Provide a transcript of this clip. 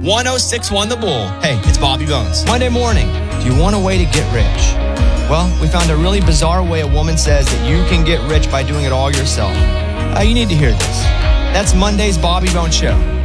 1061 The Bull. Hey, it's Bobby Bones. Monday morning, do you want a way to get rich? Well, we found a really bizarre way a woman says that you can get rich by doing it all yourself. You need to hear this. That's Monday's Bobby Bones Show.